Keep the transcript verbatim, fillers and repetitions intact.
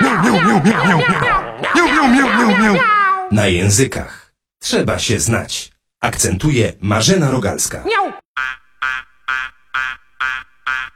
Na językach trzeba się znać. Akcentuje Marzena Rogalska. Miau.